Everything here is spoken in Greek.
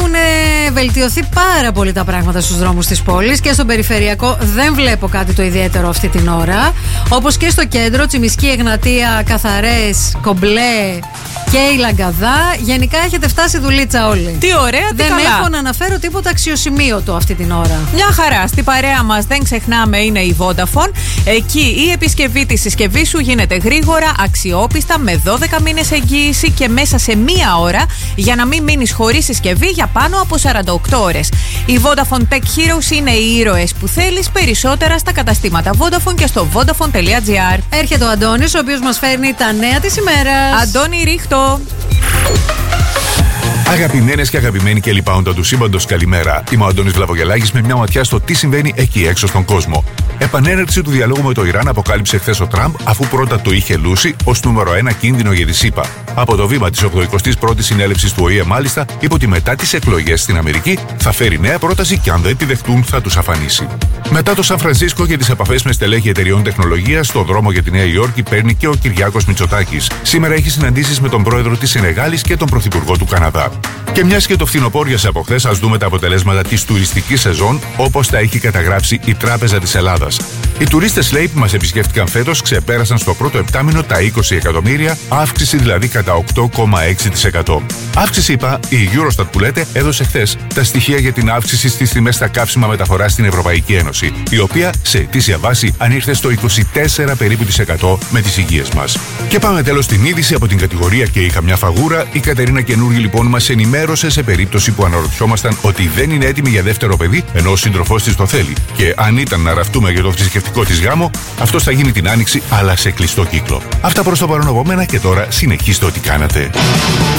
έχουν βελτιωθεί πάρα πολύ τα πράγματα στους δρόμους της πόλης και στον περιφερειακό δεν βλέπω κάτι το ιδιαίτερο αυτή την ώρα. Όπως και στο κέντρο, Τσιμισκή, Εγνατία, Καθαρές, Κομπλέ και η Λαγκαδά. Γενικά έχετε φτάσει δουλίτσα όλοι. Τι ωραία, τι δεν καλά. έχω να αναφέρω τίποτα αξιοσημείωτο αυτή την ώρα. Μια χαρά. Στη παρέα μας, δεν ξεχνάμε, είναι η Vodafone. Εκεί η επισκευή της συσκευής σου γίνεται γρήγορα, αξιόπιστα, με 12 μήνες εγγύηση και μέσα σε μία ώρα, για να μην μείνεις χωρίς συσκευή για πάνω από 48 ώρες. Οι Vodafone Tech Heroes είναι οι ήρωες που θέλεις. Περισσότερα στα καταστήματα Vodafone και στο vodafone.gr. Έρχεται ο Αντώνης, ο οποίος μας φέρνει τα νέα της ημέρας. Αντώνη, ρίχτω. Αγαπημένες και αγαπημένοι και λοιπάοντα του σύμπαντος, καλημέρα. Είμαι ο Αντώνης Βλαβογελάκης με μια ματιά στο τι συμβαίνει εκεί έξω στον κόσμο. Επανέναρξη του διαλόγου με το Ιράν αποκάλυψε χθες ο Τραμπ, αφού πρώτα το είχε λούσει ως νούμερο 1 κίνδυνο για τη ΣΥΠΑ. Από το βήμα της 81ης συνέλευσης του ΟΗΕ, μάλιστα, είπε ότι μετά τις εκλογές στην Αμερική θα φέρει νέα πρόταση και αν δεν τη δεχτούν θα τους αφανίσει. Μετά το Σαν Φρανσίσκο και τις επαφές με στελέχη εταιριών τεχνολογίας, στο δρόμο για τη Νέα Υόρκη παίρνει και ο Κυριάκος Μητσοτάκης. Σήμερα έχει συναντήσεις με τον πρόεδρο της Σενεγάλης και τον πρωθυπουργό του Καναδά. Και μιας και το φθινοπόριασε από χθες, ας δούμε τα αποτελέσματα της τουριστικής σεζόν, όπως τα έχει καταγράψει η Τράπεζα της Ελλάδας. Οι τουρίστες, λέει, που μας επισκέφτηκαν φέτος ξεπέρασαν στο πρώτο επτάμηνο τα 20 εκατομμύρια, αύξηση δηλαδή κατά 8,6%. Αύξηση, είπα, η Eurostat που λέτε έδωσε χθες τα στοιχεία για την αύξηση στις τιμές στα καύσιμα μεταφοράς στην Ευρωπαϊκή Ένωση, η οποία σε ετήσια βάση ανήρθε στο 24 περίπου % με τις υγείες μας. Και πάμε τέλος στην είδηση από την κατηγορία και είχα μια φαγούρα. Η Κατερίνα Καινούργη λοιπόν μας ενημέρωσε σε περίπτωση που αναρωτιόμασταν ότι δεν είναι έτοιμη για δεύτερο παιδί, ενώ ο σύντροφός της το θέλει. Και αν ήταν να ραφτούμε για το θρησκευτικό της γάμο, αυτός θα γίνει την Άνοιξη, αλλά σε κλειστό κύκλο. Αυτά προς το παρόν από μένα και τώρα συνεχίστε ό,τι κάνατε.